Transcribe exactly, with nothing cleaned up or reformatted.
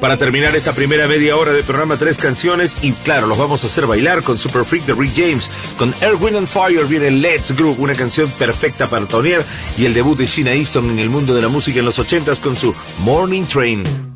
Para terminar esta primera media hora de programa, tres canciones y claro, los vamos a hacer bailar con Super Freak de Rick James. Con Earth, Wind and Fire viene Let's Groove, una canción perfecta para tonear, y el debut de Sheena Easton en el mundo de la música en los ochentas con su Morning Train.